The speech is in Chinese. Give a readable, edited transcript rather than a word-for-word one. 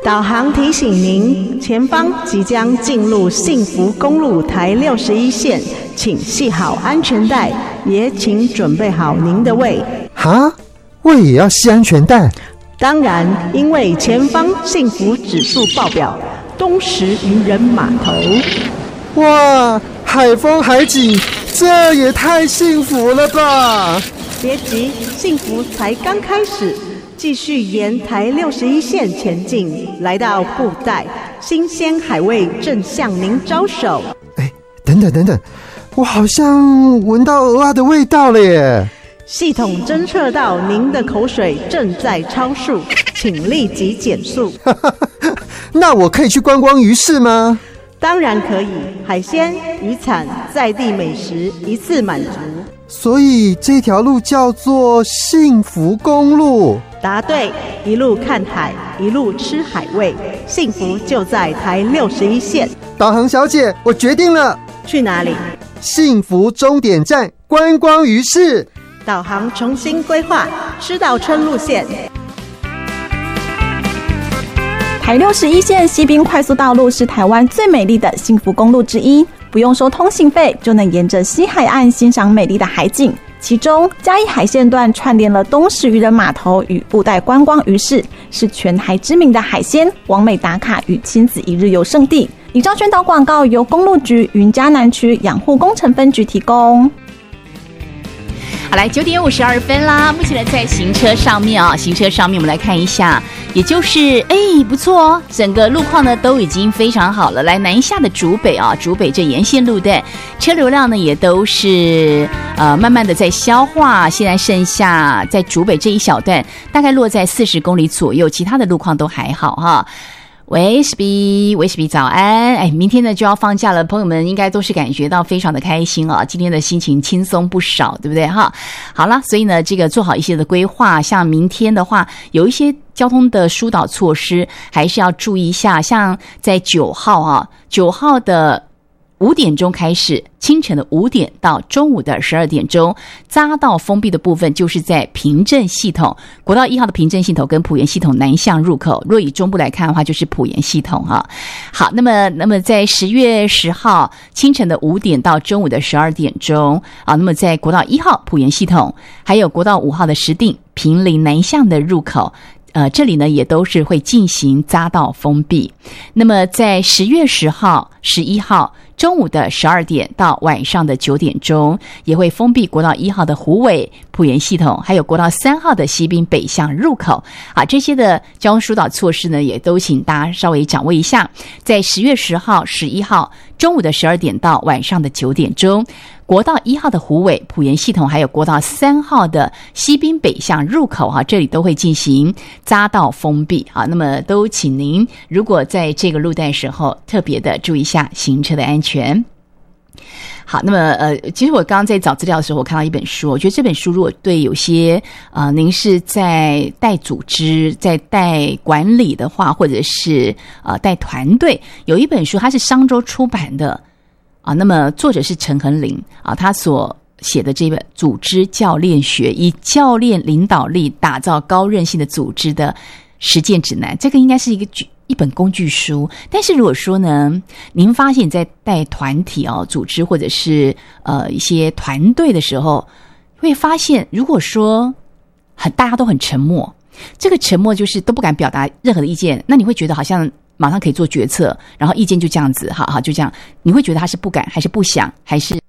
导航提醒您，前方即将进入幸福公路台61线，请系好安全带，也请准备好您的胃。 哈？胃也要系安全带？ 当然，因为前方幸福指数爆表，东石渔人码头。 哇，海风海景，这也太幸福了吧！ 别急，幸福才刚开始。继续沿台61线前进，来到布袋，新鲜海味正向您招手。 等等，我好像闻到蚵仔的味道了耶！ 系统侦测到您的口水正在超速，请立即减速。 那我可以去观光鱼市吗？ 当然可以，海鲜、渔产、在地美食一次满足。 所以这条路叫做幸福公路。 答对，一路看海，一路吃海味，幸福就在台61线。 导航小姐，我决定了。 去哪里？ 幸福终点站观光鱼市。 导航重新规划，吃到春路线。 台61线西滨快速道路是台湾最美丽的幸福公路之一，不用收通行费就能沿着西海岸欣赏美丽的海景。其中嘉义海线段串联了东石渔人码头与布袋观光鱼市，是全台知名的海鲜、网美打卡与亲子一日游胜地。以上宣导广告由公路局云嘉南区养护工程分局提供。 好，来9点52分啦。目前呢，在行车上面我们来看一下，也就是不错哦，整个路况呢都已经非常好了。来南下的竹北这沿线路段车流量呢也都是慢慢的在消化，现在剩下在竹北这一小段大概落在40公里左右，其他的路况都还好哈。喂，史比早安！明天呢就要放假了，朋友们应该都是感觉到非常的开心啊，今天的心情轻松不少，对不对哈？好了，所以呢这个做好一些的规划，像明天的话有一些交通的疏导措施还是要注意一下，像在9号的5点钟开始，清晨的5点到中午的12点钟，匝道封闭的部分就是在平镇系统，国道1号的平镇系统跟埔盐系统南向入口。若以中部来看的话，就是埔盐系统哈。好，那么在10月10号清晨的5点到中午的12点钟那么在国道1号埔盐系统，还有国道5号的石碇坪林南向的入口。这里呢也都是会进行匝道封闭。那么在10月10号、11号中午的12点到晚上的9点钟，也会封闭国道1号的虎尾埔盐系统，还有国道3号的西滨北向入口。这些的交通疏导措施呢，也都请大家稍微掌握一下。在10月10号、11号中午的12点到晚上的9点钟，国道1号的虎尾埔盐系统，还有国道3号的西滨北向入口这里都会进行匝道封闭那么都请您如果在这个路段的时候特别的注意一下行车的安全。好，那么其实我刚刚在找资料的时候，我看到一本书，我觉得这本书如果对有些您是在带组织、在带管理的话，或者是带团队，有一本书它是商周出版的那么作者是陈衡林他所写的这本《组织教练学》，以教练领导力打造高韧性的组织的实践指南，这个应该是一本工具书。但是如果说呢，您发现你在带团体组织或者是一些团队的时候，会发现如果说大家都很沉默，这个沉默就是都不敢表达任何的意见，那你会觉得好像马上可以做决策，然后意见就这样子，好就这样，你会觉得他是不敢，还是不想，还是